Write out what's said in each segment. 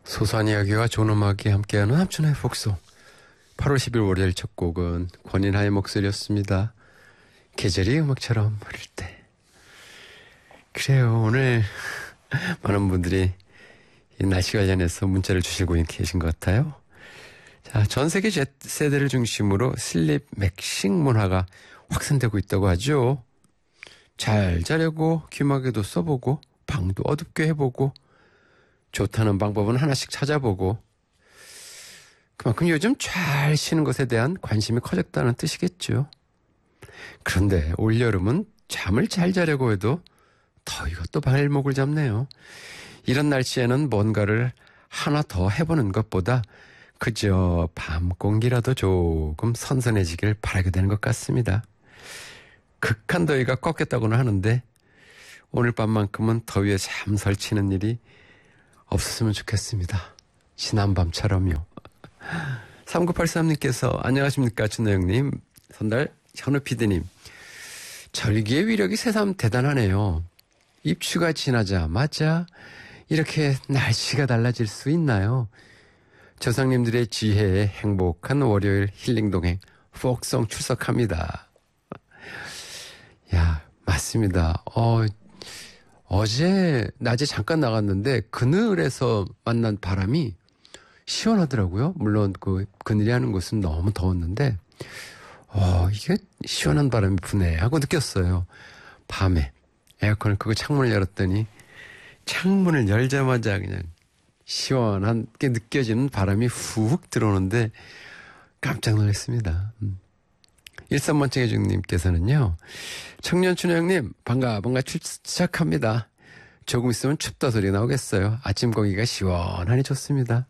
소소한 이야기와 좋은 음악이 함께하는 함춘의 폭소. 8월 10일 월요일 첫 곡은 권인하의 목소리였습니다. 계절이 음악처럼 흐를 때. 그래요. 오늘 많은 분들이 이 날씨 관련해서 문자를 주시고 계신 것 같아요. 자, 전 세계 Z세대를 중심으로 슬립 맥식 문화가 확산되고 있다고 하죠. 잘 자려고 귀마개도 써보고 방도 어둡게 해보고 좋다는 방법은 하나씩 찾아보고 그만큼 요즘 잘 쉬는 것에 대한 관심이 커졌다는 뜻이겠죠. 그런데 올여름은 잠을 잘 자려고 해도 더위가 또 발목을 잡네요. 이런 날씨에는 뭔가를 하나 더 해보는 것보다 그저 밤 공기라도 조금 선선해지길 바라게 되는 것 같습니다. 극한 더위가 꺾였다고는 하는데 오늘 밤만큼은 더위에 잠 설치는 일이 없었으면 좋겠습니다. 지난밤처럼요. 3983님께서 안녕하십니까 준호형님, 선달 현우 PD님. 절기의 위력이 새삼 대단하네요. 입추가 지나자마자 이렇게 날씨가 달라질 수 있나요? 조상님들의 지혜에 행복한 월요일 힐링 동행 폭송 출석합니다. 야, 맞습니다. 어제 낮에 잠깐 나갔는데 그늘에서 만난 바람이 시원하더라고요. 물론 그 그늘이 하는 곳은 너무 더웠는데 이게 시원한 바람이 부네 하고 느꼈어요. 밤에 에어컨을 끄고 창문을 열었더니 창문을 열자마자 그냥 시원하게 느껴지는 바람이 훅 들어오는데 깜짝 놀랐습니다. 13번째 중님께서는요. 청년춘 형님 반가 출석합니다. 조금 있으면 춥다 소리 나오겠어요. 아침 공기가 시원하니 좋습니다.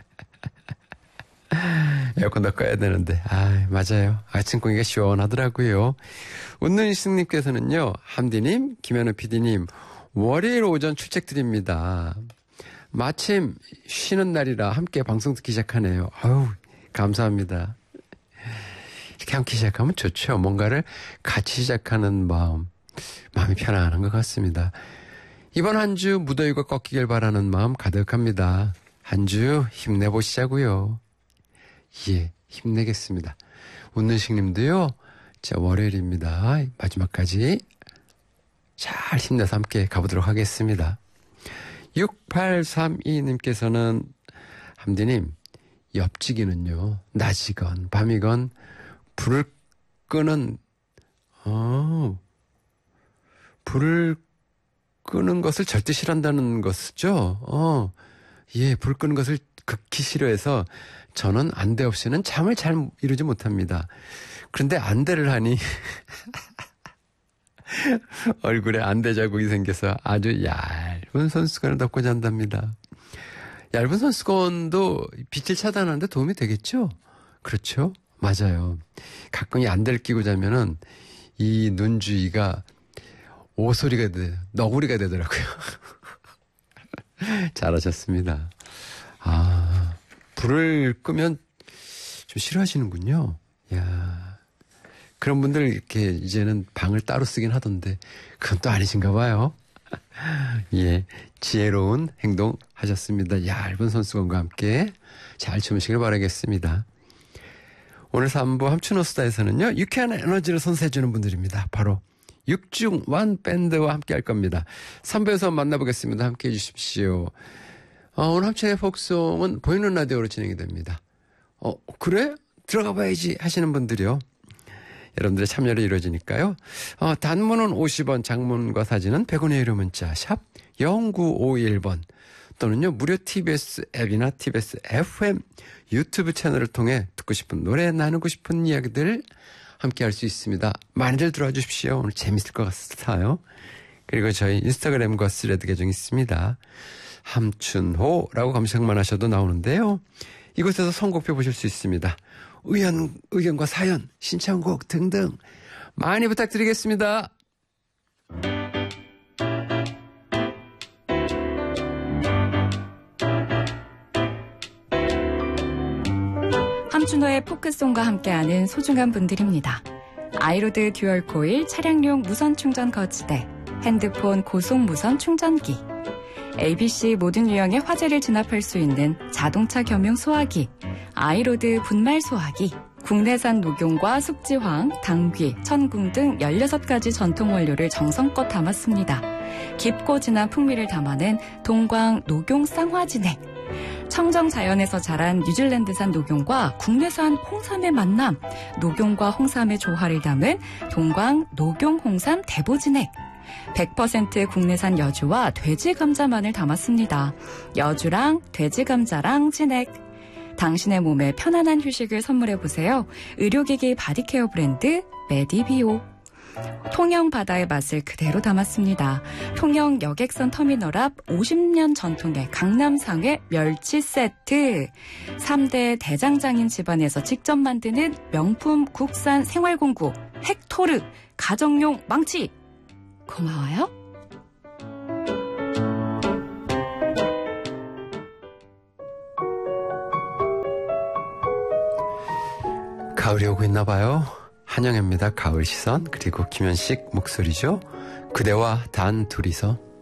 에어컨 더 꺼야 되는데 맞아요. 아침 공기가 시원하더라고요. 웃는 이승님께서는요. 함디님, 김현우 PD님 월요일 오전 출첵 드립니다. 마침 쉬는 날이라 함께 방송 듣기 시작하네요. 아유, 감사합니다. 이렇게 함께 시작하면 좋죠. 뭔가를 같이 시작하는 마음이 편안한 것 같습니다. 이번 한 주 무더위가 꺾이길 바라는 마음 가득합니다. 한 주 힘내보시자고요. 예, 힘내겠습니다. 웃는 식님도요. 자, 월요일입니다. 마지막까지 잘 힘내서 함께 가보도록 하겠습니다. 6832님께서는 함디님, 옆지기는요, 낮이건 밤이건 불을 끄는 것을 절대 싫어한다는 것이죠. 예, 불 끄는 것을 극히 싫어해서 저는 안대 없이는 잠을 잘 이루지 못합니다. 그런데 안대를 하니 얼굴에 안대 자국이 생겨서 아주 얇은 손수건을 덮고 잔답니다. 얇은 손수건도 빛을 차단하는데 도움이 되겠죠? 그렇죠? 맞아요. 가끔 이 안대를 끼고 자면은 이 눈 주위가 너구리가 되더라고요. 잘하셨습니다. 불을 끄면 좀 싫어하시는군요. 야, 그런 분들 이렇게 이제는 방을 따로 쓰긴 하던데 그건 또 아니신가 봐요. 예, 지혜로운 행동 하셨습니다. 얇은 손수건과 함께 잘 주무시길 바라겠습니다. 오늘 3부 함춘호수다에서는요. 유쾌한 에너지를 선사해주는 분들입니다. 바로 육중완 밴드와 함께 할 겁니다. 3부에서 만나보겠습니다. 함께 해주십시오. 오늘 함춘의 폭송은 보이는 라디오로 진행이 됩니다. 그래? 들어가 봐야지 하시는 분들이요. 여러분들의 참여로 이루어지니까요. 단문은 50원, 장문과 사진은 100원의 유료 문자 샵 0951번 또는요. 무료 TBS 앱이나 TBS FM 유튜브 채널을 통해 듣고 싶은 노래, 나누고 싶은 이야기들 함께 할 수 있습니다. 많이들 들어와 주십시오. 오늘 재밌을 것 같아요. 그리고 저희 인스타그램과 스레드 계정이 있습니다. 함춘호라고 검색만 하셔도 나오는데요. 이곳에서 선곡표 보실 수 있습니다. 의견과 사연, 신청곡 등등 많이 부탁드리겠습니다. 함춘호의 포크송과 함께하는 소중한 분들입니다. 아이로드 듀얼 코일 차량용 무선 충전 거치대, 핸드폰 고속 무선 충전기, ABC 모든 유형의 화재를 진압할 수 있는 자동차 겸용 소화기, 아이로드 분말 소화기, 국내산 녹용과 숙지황, 당귀, 천궁 등 16가지 전통 원료를 정성껏 담았습니다. 깊고 진한 풍미를 담아낸 동광 녹용 쌍화진액, 청정 자연에서 자란 뉴질랜드산 녹용과 국내산 홍삼의 만남, 녹용과 홍삼의 조화를 담은 동광 녹용 홍삼 대보진액, 100% 국내산 여주와 돼지 감자만을 담았습니다. 여주랑 돼지 감자랑 진액. 당신의 몸에 편안한 휴식을 선물해보세요. 의료기기 바디케어 브랜드 메디비오. 통영 바다의 맛을 그대로 담았습니다. 통영 여객선 터미널 앞 50년 전통의 강남상회 멸치 세트. 3대 대장장인 집안에서 직접 만드는 명품 국산 생활공구 헥토르 가정용 망치. 고마워요. 가을이 오고 있나 봐요. 한영애입니다. 가을 시선. 그리고 김현식 목소리죠. 그대와 단 둘이서.